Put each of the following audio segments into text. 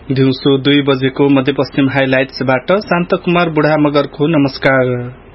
दिउँसो 2 बजेको मध्यपश्चिम हाइलाइट्सबाट शान्तकुमार बुढा मगरको नमस्कार।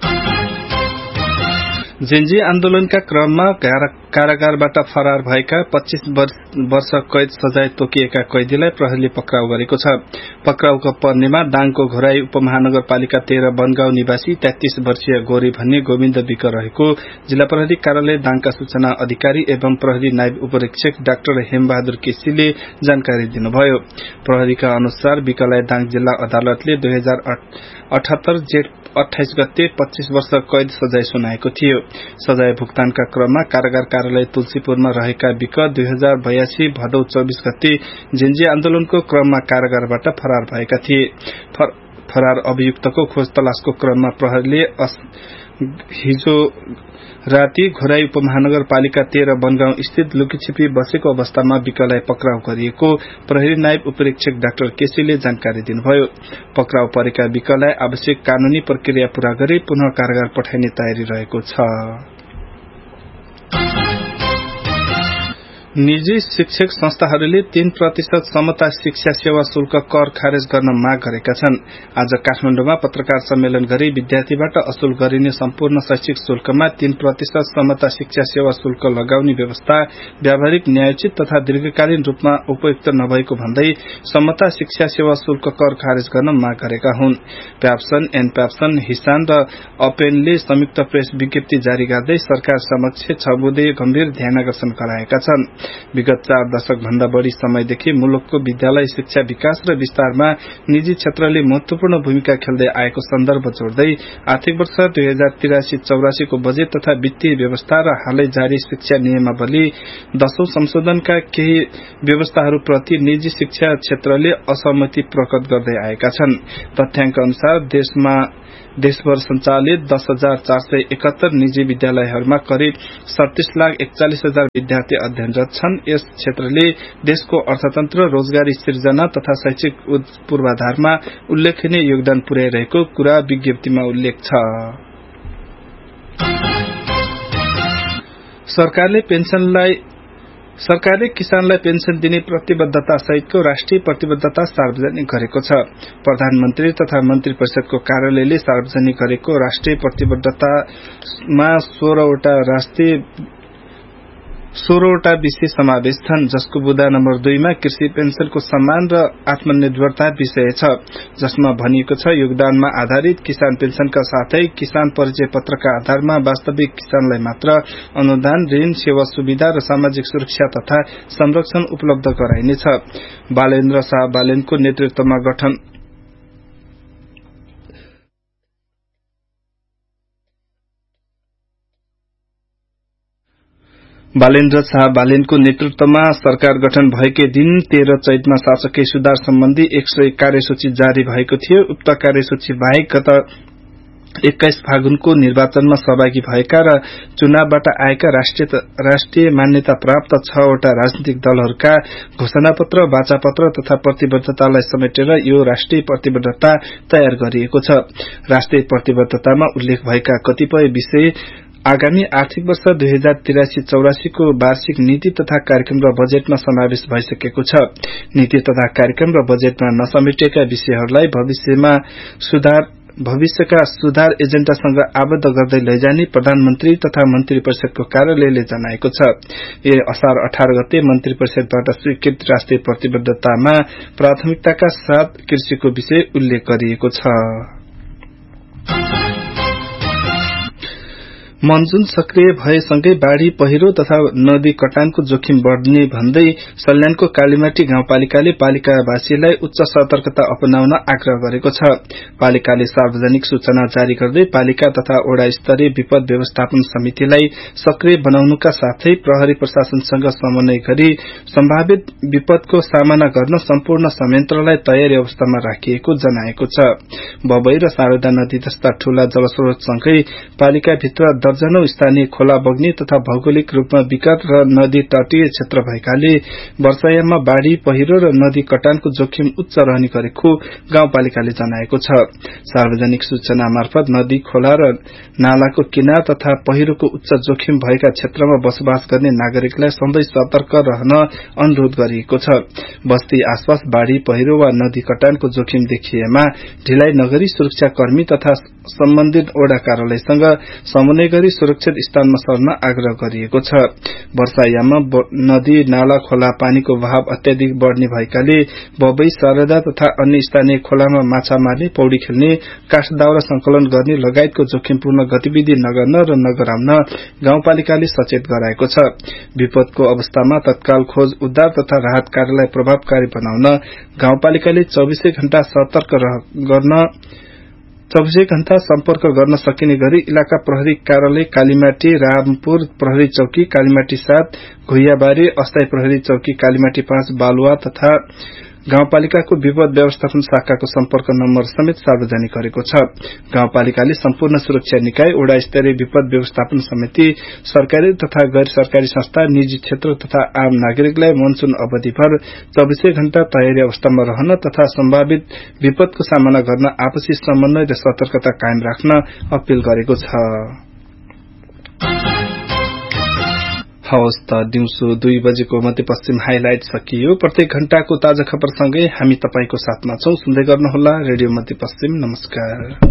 जेन्जी आन्दोलनका क्रममा कारागारबाट फरार भएका 25 वर्ष कैद सजाय तोकिएका कैदीलाई प्रहरीले पक्राउ गरेको छ। पक्राउको पर्नेमा दाङको घोराई उपमहानगरपालिका 13 बनगाउँ निवासी 33 वर्षीय गोरी भन्ने गोविन्द विक रहेको जिल्ला प्रहरी कार्यालय दाङका सूचना अधिकारी एवं प्रहरी नायब उपरीक्षक डाक्टर हेमबहादुर केसीले जानकारी दिनुभयो। प्रहरीका अनुसार विकलाई दाङ जिल्ला अदालतले 2078 जेठ 28 गते 25 वर्ष कैद सजाय सुनाएको थियो। सजाय भुक्तानका क्रममा कारागार कार्यालय तुलसीपुरमा रहेका विक 2082 भदौ 24 गते जेन्जी आन्दोलनको क्रममा कारागारबाट फरार भएका थिए। फरार अभियुक्तको खोज तलासको क्रममा प्रहरीले हिजो राति घोराई उपमहानगरपालिका 13 बनगाउँ स्थित लुकीछिपी बसेको अवस्थामा विकलाई पक्राउ गरिएको प्रहरी नायब उपरीक्षक डाक्टर केसीले जानकारी दिनुभयो। पक्राउ परेका विकलाई आवश्यक कानूनी प्रक्रिया पूरा गरी पुनः कारागार पठाइने तयारी रहेको छ। निजी शिक्षक संस्थाहरूले 3% समता शिक्षा सेवा शुल्क कर खारेज गर्न माग गरेका छन्। आज काठमाडौँमा पत्रकार सम्मेलन गरी विद्यार्थीबाट असुल गरिने सम्पूर्ण शैक्षिक शुल्कमा 3% समता शिक्षा सेवा शुल्क लगाउने व्यवस्था व्यावहारिक न्यायोचित तथा दीर्घकालीन रूपमा उपयुक्त नभएको भन्दै समता शिक्षा सेवा शुल्क कर खारेज गर्न माग गरेका हुन्। प्याप्सन, एनप्याप्सन, हिसान र अपेनले संयुक्त प्रेस विज्ञप्ति जारी गर्दै सरकार समक्ष 6 बुँदे गम्भीर ध्यानाकर्षण गराएका छन्। विगत 4 दशक भन्दा बढ़ी समयदेखि मुलुकको विद्यालय शिक्षा विकास र विस्तारमा निजी क्षेत्रले महत्वपूर्ण भूमिका खेल्दै आएको सन्दर्भ जोड्दै आर्थिक वर्ष 2083-84 को बजेट तथा वित्तीय व्यवस्था र हालै जारी शिक्षा नियमावली 10औं संशोधनका केही व्यवस्थाहरूप्रति निजी शिक्षा क्षेत्रले असहमति प्रकट गर्दै आएका छन्। तथ्याङ्क अनुसार देशभर सञ्चालित 10,471 निजी विद्यालयहरूमा करिब 37,41,000 विद्यार्थी अध्ययनरत छन्। यस क्षेत्रले देशको अर्थतन्त्र, रोजगारी सृजना तथा शैक्षिक पूर्वाधारमा उल्लेखनीय योगदान पुर्याइरहेको कुरा विज्ञप्तिमा उल्लेख छ। सरकारले किसानलाई पेन्सन दिने प्रतिबद्धता सहितको राष्ट्रिय प्रतिबद्धता सार्वजनिक गरेको छ। प्रधानमन्त्री तथा मन्त्री परिषदको कार्यालयले सार्वजनिक गरेको राष्ट्रिय प्रतिबद्धतामा 16वटा विषय समावेश छन्, जसको बुँदा नम्बर 2 मा कृषि पेन्सनको सम्मान र आत्मनिर्भरता विषय छ, जसमा भनिएको छ योगदानमा आधारित किसान पेन्सनका साथै किसान परिचय पत्रका आधारमा वास्तविक किसानलाई मात्र अनुदान, ऋण, सेवा सुविधा र सामाजिक सुरक्षा तथा संरक्षण उपलब्ध गराइनेछ। बालेन्द्र शाह बालेनको नेतृत्वमा सरकार गठन भएकै दिन 13 चैतमा शासकीय सुधार सम्बन्धी 100 कार्यसूची जारी भएको थियो। उक्त कार्यसूची बाहेक गत 21 फागुनको निर्वाचनमा सहभागी भएका र चुनावबाट आएका राष्ट्रिय मान्यता प्राप्त 6 वटा राजनीतिक दलहरूका घोषणापत्र, वाचापत्र तथा प्रतिबद्धतालाई समेटेर यो राष्ट्रिय प्रतिबद्धता तयार गरिएको छ। राष्ट्रिय प्रतिबद्धतामा उल्लेख भएका कतिपय विषय आगामी आर्थिक वर्ष 2083-84 को वार्षिक नीति तथा कार्यक्रम र बजेटमा समावेश भइसकेको छ। नीति तथा कार्यक्रम र बजेटमा नसमेटिएका विषयहरूलाई भविष्यका सुधार एजेण्डासँग आबद्ध गर्दै लैजाने प्रधानमन्त्री तथा मन्त्री परिषदको कार्यालयले जनाएको छ। असार 18 गते मन्त्री परिषदबाट स्वीकृत राष्ट्रिय प्रतिबद्धतामा प्राथमिकताका साथ कृषिको विषय उल्लेख गरिएको छ। मनसून सक्रिय भएसँगै बाढ़ी, पहिरो तथा नदी कटानको जोखिम बढ़ने भन्दै सल्यानको कालीमाटी गाउँपालिकाले पालिकावासीलाई उच्च सतर्कता अपनाउन आग्रह गरेको छ। पालिकाले सार्वजनिक सूचना जारी गर्दै पालिका तथा वडा स्तरीय विपद व्यवस्थापन समितिलाई सक्रिय बनाउनुका साथै प्रहरी प्रशासनसँग समन्वय गरी सम्भावित विपदको सामना गर्न सम्पूर्ण संयन्त्रलाई तयारी अवस्थामा राखिएको जनाएको छ। बबई र शारदा नदी जस्ता ठूला जलस्रोतसँगै पालिकाभित्र दर्जनौं स्थानीय खोला बग्ने तथा भौगोलिक रूपमा विकट र नदी तटीय क्षेत्र भएकाले वर्षायाममा बाढ़ी पहिरो र नदी कटानको जोखिम उच्च रहने गरेको गाउँपालिकाले जनाएको छ। सार्वजनिक सूचना मार्फत नदी खोला र नालाको किनार तथा पहिरोको उच्च जोखिम भएका क्षेत्रमा बसोबास गर्ने नागरिकलाई सधैं सतर्क रहन अनुरोध गरिएको छ। बस्ती आसपास बाढ़ी पहिरो वा नदी कटानको जोखिम देखिएमा ढिलाइ नगरी सुरक्षा कर्मी तथा सम्बन्धित ओडा कार्यालयसँग समन्वय गरी सुरक्षित स्थानमा सर्न आग्रह गरिएको छ। वर्षायाममा नदी नाला खोला पानीको बहाव अत्याधिक बढ़ने भएकाले बबई सरदा तथा अन्य स्थानीय खोलामा माछा मार्ने पौडी खेल्ने काठ दाउरा संकलन गर्ने लगायतको जोखिमपूर्ण गतिविधि नगर्न र नगराउन गाउँपालिकाले सचेत गराएको छ। विपदको अवस्थामा तत्काल खोज उद्धार तथा राहत कार्यलाई प्रभावकारी बनाउन गाउँपालिकाले 24 घण्टा सम्पर्क गर्न सकिने गरी इलाका प्रहरी कार्यालय कालीमाटी, रामपुर प्रहरी चौकी कालीमाटी 7, घुइयाबारी अस्थायी प्रहरी चौकी कालीमाटी 5 बालुवा तथा गाउँपालिकाको विपद व्यवस्थापन शाखाको सम्पर्क नम्बर समेत सार्वजनिक गरेको छ। गाउँपालिकाले सम्पूर्ण सुरक्षा निकाय, वडा स्तरीय विपद व्यवस्थापन समिति, सरकारी तथा गैर सरकारी संस्था, निजी क्षेत्र तथा आम नागरिकलाई मनसून अवधिभर 24 घण्टा तयारी अवस्थामा रहन तथा सम्भावित विपदको सामना गर्न आपसी समन्वय र सतर्कता कायम राख्न अपील गरेको छ। हवस् त दिउँसो 2 बजेको मध्यपश्चिम हाइलाइट सकियो। प्रत्येक घण्टाको ताजा खबरसँगै हामी तपाईको साथमा छौं। सुन्दै गर्नुहोला रेडियो मध्यपश्चिम। नमस्कार।